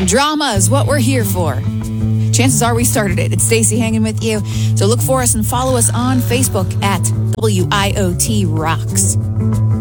Drama is what we're here for. Chances are we started it. It's Stacey hanging with you. So look for us and follow us on Facebook at WIOT Rocks.